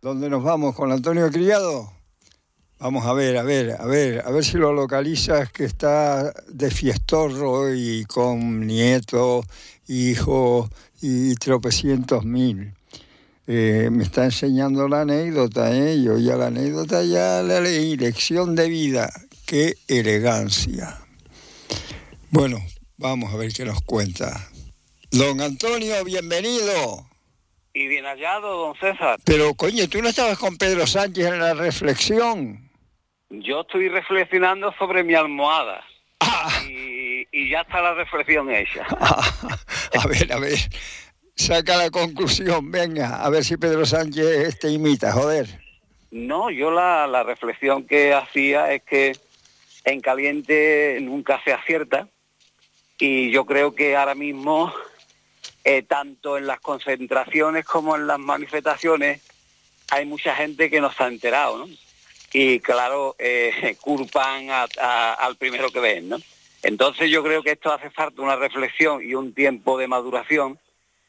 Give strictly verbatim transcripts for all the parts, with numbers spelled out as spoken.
¿Dónde nos vamos? ¿Con Antonio Criado? Vamos a ver, a ver, a ver, a ver si lo localizas, que está de fiestorro y con nieto, hijo y tropecientos mil. Eh, me está enseñando la anécdota, ¿eh? Yo ya la anécdota ya la leí. Lección de vida, qué elegancia. Bueno, vamos a ver qué nos cuenta. Don Antonio, bienvenido. Y bien hallado, don César. Pero, coño, ¿tú no estabas con Pedro Sánchez en la reflexión? Yo estoy reflexionando sobre mi almohada. Ah. Y, y ya está la reflexión hecha. Ah, a ver, a ver. Saca la conclusión, venga, a ver si Pedro Sánchez te imita, joder. No, yo la, la reflexión que hacía es que en caliente nunca se acierta. Y yo creo que ahora mismo... Eh, tanto en las concentraciones como en las manifestaciones hay mucha gente que no se ha enterado, ¿no? Y claro, eh, culpan a, a, al primero que ven, ¿no? Entonces yo creo que esto hace falta una reflexión y un tiempo de maduración,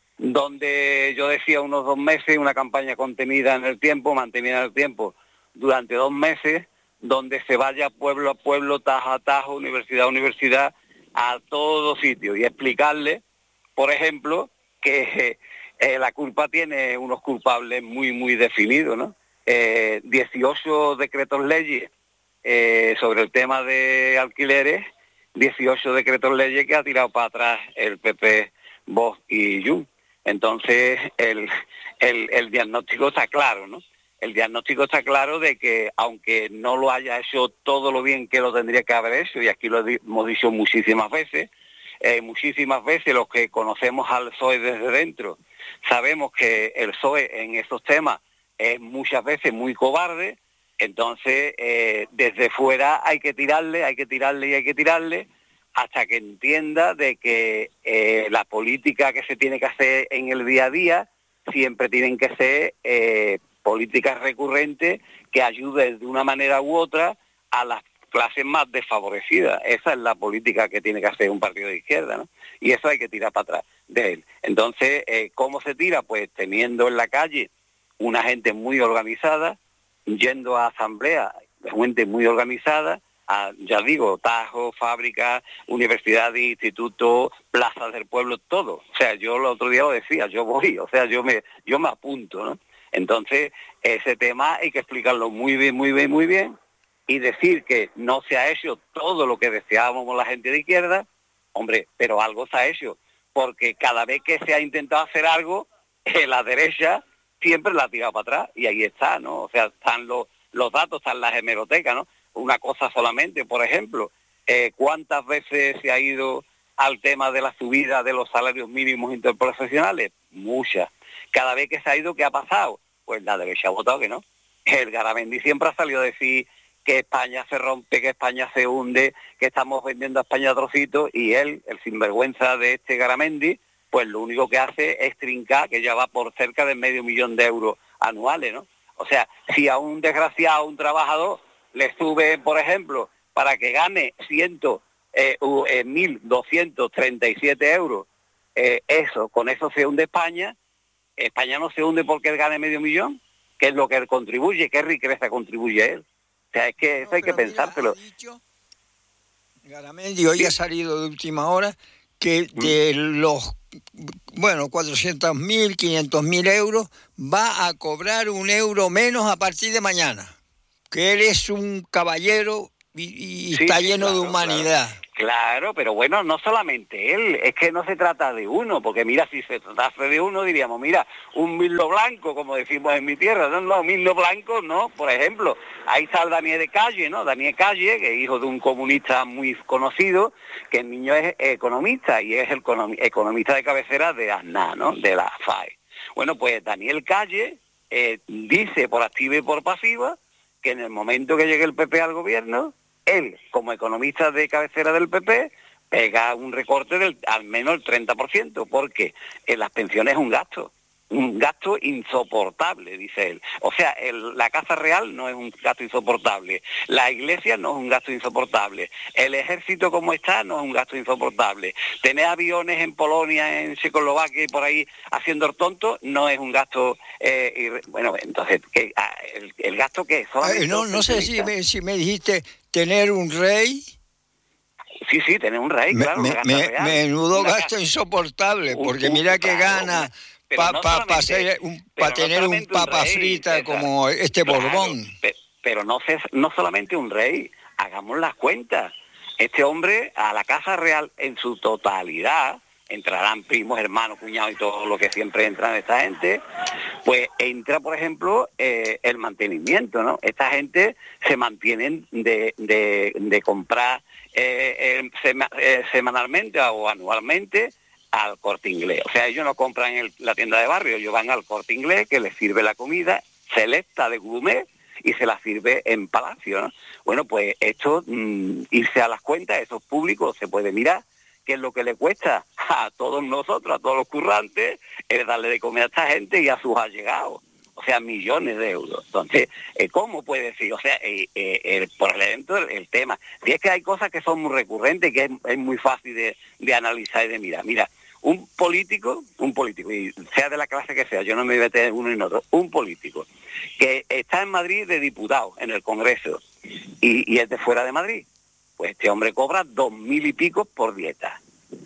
donde yo decía unos dos meses, una campaña contenida en el tiempo, mantenida en el tiempo durante dos meses, donde se vaya pueblo a pueblo, tajo a tajo, universidad a universidad, a todo sitio, y explicarle, por ejemplo, que eh, la culpa tiene unos culpables muy, muy definidos, ¿no? Eh, dieciocho decretos leyes eh, sobre el tema de alquileres, dieciocho decretos leyes que ha tirado para atrás el P P, Vox y Junts. Entonces, el, el, el diagnóstico está claro, ¿no? El diagnóstico está claro de que, aunque no lo haya hecho todo lo bien que lo tendría que haber hecho, y aquí lo hemos dicho muchísimas veces, Eh, muchísimas veces los que conocemos al P S O E desde dentro sabemos que el P S O E en esos temas es muchas veces muy cobarde. Entonces eh, desde fuera hay que tirarle, hay que tirarle y hay que tirarle hasta que entienda de que eh, la política que se tiene que hacer en el día a día siempre tienen que ser eh, políticas recurrentes que ayuden de una manera u otra a las clases más desfavorecidas. Esa es la política que tiene que hacer un partido de izquierda, ¿no? Y eso hay que tirar para atrás de él. Entonces, eh, ¿cómo se tira? Pues teniendo en la calle una gente muy organizada, yendo a asambleas, gente muy organizada, a, ya digo, tajos, fábricas, universidades, institutos, plazas del pueblo, todo. O sea, yo el otro día lo decía, yo voy, o sea, yo me, yo me apunto, ¿no? Entonces, ese tema hay que explicarlo muy bien, muy bien, muy bien, y decir que no se ha hecho todo lo que deseábamos la gente de izquierda, hombre, pero algo se ha hecho, porque cada vez que se ha intentado hacer algo, eh, la derecha siempre la ha tirado para atrás, y ahí está, ¿no? O sea, están los, los datos, están las hemerotecas, ¿no? Una cosa solamente, por ejemplo, eh, ¿cuántas veces se ha ido al tema de la subida de los salarios mínimos interprofesionales? Muchas. Cada vez que se ha ido, ¿qué ha pasado? Pues la derecha ha votado que no. El Garamendi siempre ha salido a decir que España se rompe, que España se hunde, que estamos vendiendo a España a trocitos, y él, el sinvergüenza de este Garamendi, pues lo único que hace es trincar, que ya va por cerca de medio millón de euros anuales, ¿no? O sea, si a un desgraciado, a un trabajador, le sube, por ejemplo, para que gane ciento, eh, eh, mil doscientos treinta y siete euros, eh, eso, con eso se hunde España. España no se hunde porque él gane medio millón, que es lo que él contribuye, qué riqueza contribuye él. O sea, es que eso no, hay que pensárselo. Mira, ha dicho Garamendi, hoy sí. Ha salido de última hora que de ¿Mm? los, bueno, cuatrocientos mil, quinientos mil euros, va a cobrar un euro menos a partir de mañana. Que él es un caballero y, y sí, está sí, lleno claro, de humanidad. Claro. Claro, pero bueno, no solamente él, es que no se trata de uno, porque mira, si se tratase de uno, diríamos, mira, un Millo Blanco, como decimos en mi tierra, no, no, Millo Blanco, no, por ejemplo, ahí está el Daniel de Calle, ¿no? Daniel Calle, que es hijo de un comunista muy conocido, que el niño es economista, y es el economista de cabecera de Aznar, ¿no? De la F A E. Bueno, pues Daniel Calle eh, dice por activa y por pasiva que en el momento que llegue el P P al gobierno, él, como economista de cabecera del P P, pega un recorte del al menos el treinta por ciento, porque en las pensiones es un gasto. un gasto insoportable, dice él. O sea, el, la Casa Real no es un gasto insoportable, la Iglesia no es un gasto insoportable, el ejército como está no es un gasto insoportable, tener aviones en Polonia, en Checoslovaquia y por ahí haciendo el tonto no es un gasto... Eh, y, bueno, entonces, ¿qué, ah, el, el gasto qué? Ay, no, no sé si me, si me dijiste tener un rey... Sí, sí, tener un rey, me, claro, me, una casa me, real. Menudo Una gasto casa, insoportable, un, porque un, mira que claro, gana una, para no pa, pa pa tener no un papa un rey, frita César, como este claro, Borbón. Pe, pero no, no solamente un rey, hagamos las cuentas. Este hombre a la Casa Real en su totalidad, entrarán primos, hermanos, cuñados y todo lo que siempre entran esta gente, pues entra, por ejemplo, eh, el mantenimiento, ¿no? Esta gente se mantienen de, de, de comprar eh, eh, sema, eh, semanalmente o anualmente al Corte Inglés. O sea, ellos no compran en el, la tienda de barrio, ellos van al Corte Inglés, que les sirve la comida selecta de gourmet y se la sirve en palacio, ¿no? Bueno, pues esto, mmm, irse a las cuentas, eso es público, se puede mirar qué es lo que le cuesta a todos nosotros, a todos los currantes, es darle de comer a esta gente y a sus allegados. O sea, millones de euros. Entonces, ¿cómo puede decir? O sea, eh, eh, el, por ejemplo, el, el tema. Si es que hay cosas que son muy recurrentes, que es, es muy fácil de, de analizar y de mirar. Mira, un político, un político, y sea de la clase que sea, yo no me voy a meter en uno y en otro, un político que está en Madrid de diputado, en el Congreso, y, y es de fuera de Madrid, pues este hombre cobra dos mil y pico por dieta.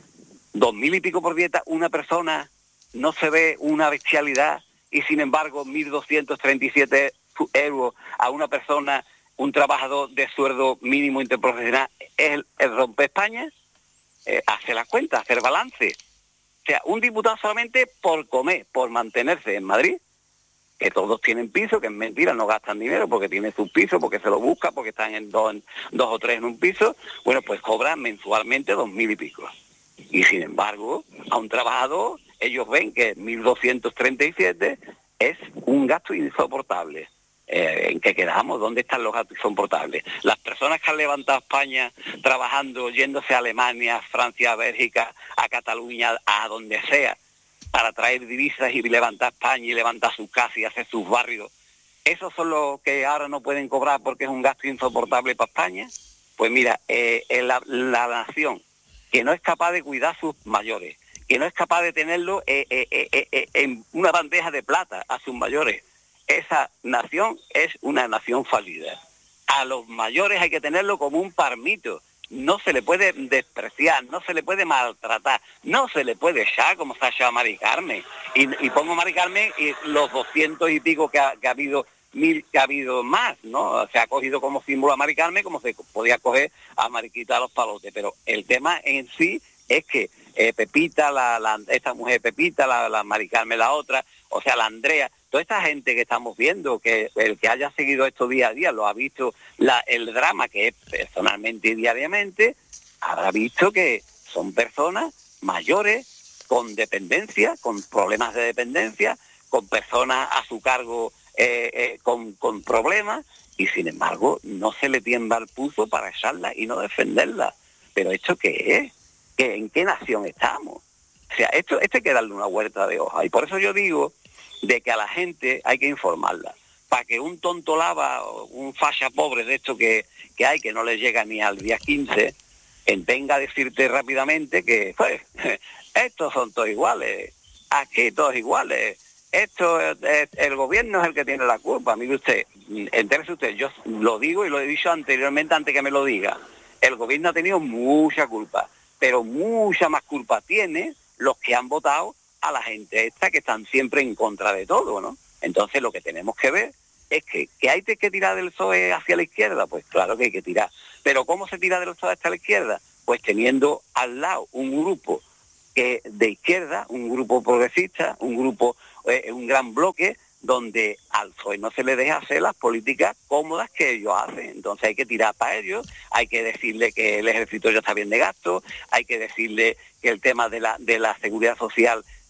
Dos mil y pico por dieta, una persona no se ve una bestialidad, y sin embargo mil doscientos treinta y siete euros a una persona, un trabajador de sueldo mínimo interprofesional, es el, el rompe España. Eh, hace las cuentas, hacer balance. O sea, un diputado solamente por comer, por mantenerse en Madrid, que todos tienen piso, que es mentira, no gastan dinero porque tienen sus pisos, porque se lo busca, porque están en dos, en dos o tres en un piso, bueno, pues cobran mensualmente dos mil y pico. Y sin embargo, a un trabajador, ellos ven que mil doscientos treinta y siete es un gasto insoportable. Eh, ¿En qué quedamos? ¿Dónde están los gastos insoportables? Las personas que han levantado España trabajando, yéndose a Alemania, a Francia, a Bélgica, a Cataluña, a donde sea, para traer divisas y levantar España y levantar sus casas y hacer sus barrios, ¿esos son los que ahora no pueden cobrar porque es un gasto insoportable para España? Pues mira, eh, la, la nación que no es capaz de cuidar a sus mayores, que no es capaz de tenerlo eh, eh, eh, eh, en una bandeja de plata a sus mayores, esa nación es una nación fallida. A los mayores hay que tenerlo como un palmito, no se le puede despreciar, no se le puede maltratar, no se le puede echar como se ha echado a Mari Carmen. Y, y pongo Mari Carmen y los doscientos y pico que ha, que ha habido, mil que ha habido más, ¿no? Se ha cogido como símbolo a Mari Carmen como se podía coger a Mariquita los Palotes, pero el tema en sí es que eh, Pepita, la, la, esta mujer Pepita, la, la Mari Carmen la otra, o sea, la Andrea, toda esta gente que estamos viendo, que el que haya seguido esto día a día, lo ha visto la, el drama que es personalmente y diariamente, habrá visto que son personas mayores, con dependencia, con problemas de dependencia, con personas a su cargo eh, eh, con, con problemas, y sin embargo no se le tiembla el pulso para echarla y no defenderla. ¿Pero esto qué es? ¿Qué, ¿En qué nación estamos? O sea, esto, esto hay que darle una vuelta de hoja, y por eso yo digo de que a la gente hay que informarla, para que un tonto lava, un falla pobre de esto que, que hay, que no le llega ni al día quince, venga a decirte rápidamente que, pues, estos son todos iguales, aquí todos iguales, esto es, es, el gobierno es el que tiene la culpa. Mire usted, entérese usted, yo lo digo y lo he dicho anteriormente antes que me lo diga, el gobierno ha tenido mucha culpa, pero mucha más culpa tiene los que han votado a la gente esta que están siempre en contra de todo, ¿no? Entonces lo que tenemos que ver es que, que hay que tirar del P S O E hacia la izquierda, pues claro que hay que tirar. Pero ¿cómo se tira del P S O E hacia la izquierda? Pues teniendo al lado un grupo que de izquierda, un grupo progresista, un grupo, eh, un gran bloque, donde al P S O E no se le deja hacer las políticas cómodas que ellos hacen. Entonces hay que tirar para ellos, hay que decirle que el ejército ya está bien de gasto, hay que decirle que el tema de la, de la seguridad social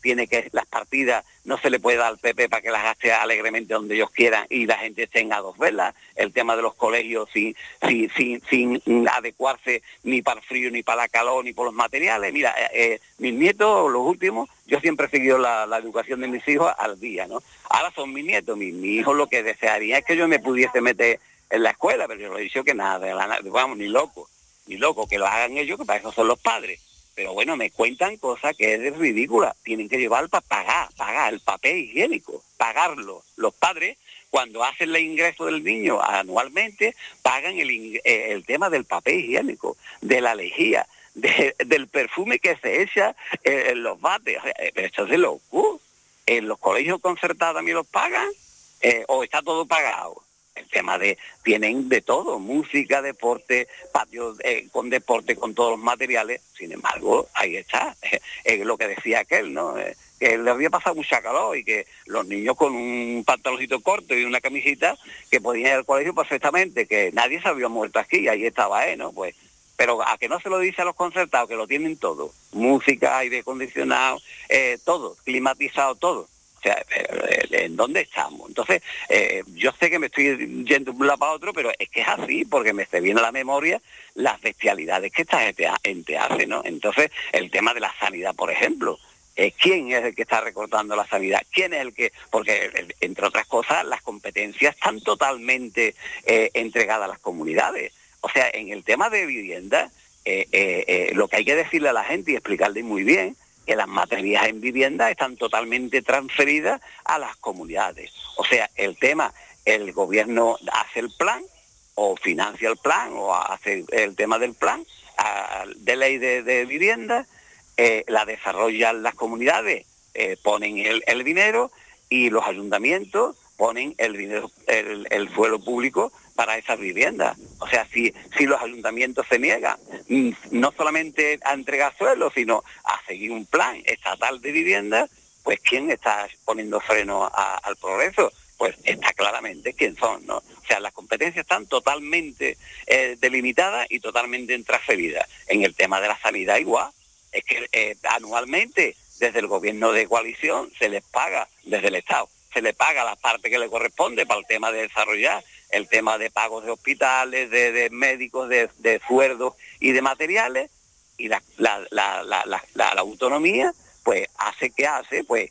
tiene que, las partidas no se le puede dar al P P para que las gaste alegremente donde ellos quieran y la gente tenga dos velas, el tema de los colegios sin, sin, sin, sin adecuarse ni para el frío, ni para la calor, ni por los materiales. Mira, eh, eh, mis nietos, los últimos, yo siempre he seguido la, la educación de mis hijos al día, ¿no? Ahora son mis nietos, mi, mi hijo lo que desearía es que yo me pudiese meter en la escuela, pero yo le he dicho que nada, la, vamos, ni loco, ni loco, que lo hagan ellos, que para eso son los padres. Pero bueno, me cuentan cosas que es ridícula. Tienen que llevar para pagar, pagar el papel higiénico, pagarlo. Los padres, cuando hacen el ingreso del niño anualmente, pagan el, el tema del papel higiénico, de la lejía, de, del perfume que se echa en los bates. O sea, esto es de loco. En los colegios concertados también los pagan, eh, o está todo pagado. El tema de, tienen de todo, música, deporte, patios eh, con deporte, con todos los materiales. Sin embargo, ahí está, es eh, lo que decía aquel, ¿no? Eh, que le había pasado mucha calor y que los niños con un pantaloncito corto y una camisita que podían ir al colegio perfectamente, que nadie se había muerto aquí, ahí estaba él, ¿no? Pues, pero a que no se lo dice a los concertados, que lo tienen todo, música, aire acondicionado, eh, todo, climatizado, todo. O sea, ¿en dónde estamos? Entonces, eh, yo sé que me estoy yendo de un lado para otro, pero es que es así, porque me se viene a la memoria las bestialidades que esta gente hace, ¿no? Entonces, el tema de la sanidad, por ejemplo, eh, ¿quién es el que está recortando la sanidad? ¿Quién es el que...? Porque, entre otras cosas, las competencias están totalmente eh, entregadas a las comunidades. O sea, en el tema de vivienda, eh, eh, eh, lo que hay que decirle a la gente y explicarle muy bien, que las materias en vivienda están totalmente transferidas a las comunidades. O sea, el tema, el gobierno hace el plan, o financia el plan, o hace el tema del plan, a, de ley de, de vivienda, eh, la desarrollan las comunidades, eh, ponen el, el dinero, y los ayuntamientos ponen el dinero, el, el suelo público para esas viviendas. O sea, si, si los ayuntamientos se niegan no solamente a entregar suelo, sino a seguir un plan estatal de vivienda, pues ¿quién está poniendo freno a, al progreso? Pues está claramente quién son, ¿no? O sea, las competencias están totalmente eh, delimitadas y totalmente transferidas. En el tema de la sanidad igual, es que eh, anualmente desde el gobierno de coalición se les paga, desde el Estado, se le paga la parte que le corresponde para el tema de desarrollar el tema de pagos de hospitales, de, de médicos, de, de sueldos y de materiales, y la, la, la, la, la, la, la autonomía pues hace que hace, pues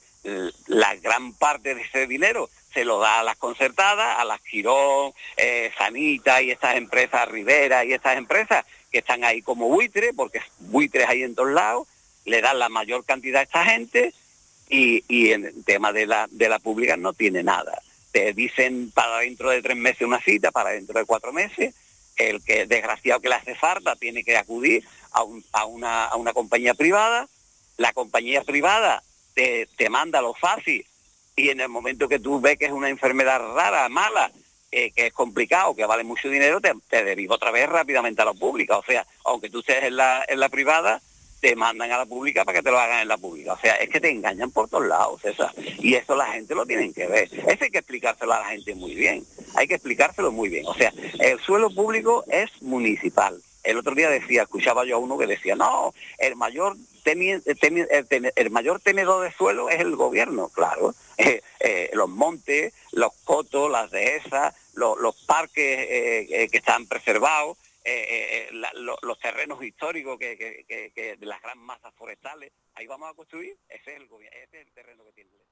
la gran parte de ese dinero se lo da a las concertadas, a las Quirón, eh, Sanita y estas empresas, Rivera y estas empresas que están ahí como buitres, porque buitres hay en todos lados, le dan la mayor cantidad a esta gente. Y, y en el tema de la, de la pública no tiene nada. Te dicen para dentro de tres meses una cita, para dentro de cuatro meses, el que desgraciado que le hace falta tiene que acudir a, un, a, una, a una compañía privada, la compañía privada te, te manda lo fácil, y en el momento que tú ves que es una enfermedad rara, mala, eh, que es complicado, que vale mucho dinero, te, te deriva otra vez rápidamente a la pública. O sea, aunque tú estés en la, en la privada, te mandan a la pública para que te lo hagan en la pública. O sea, es que te engañan por todos lados, César. Y eso la gente lo tienen que ver. Eso hay que explicárselo a la gente muy bien. Hay que explicárselo muy bien. O sea, el suelo público es municipal. El otro día decía, escuchaba yo a uno que decía, no, el mayor teni, teni, el, ten, el mayor tenedor de suelo es el gobierno. Claro, eh, eh, los montes, los cotos, las dehesas, los, los parques eh, eh, que están preservados, Eh, eh, la, lo, los terrenos históricos que, que, que, que de las gran masas forestales, ahí vamos a construir. Ese es el gobierno, ese es el terreno que tiene.